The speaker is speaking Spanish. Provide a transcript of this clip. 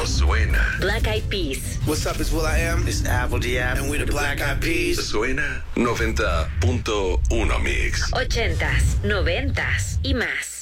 suena. Black Eyed Peas. What's up, it's will.i.am. It's Apple D.App. And we the Black Eyed Peas. Suena 90.1 Mix. 80s, 90s y más.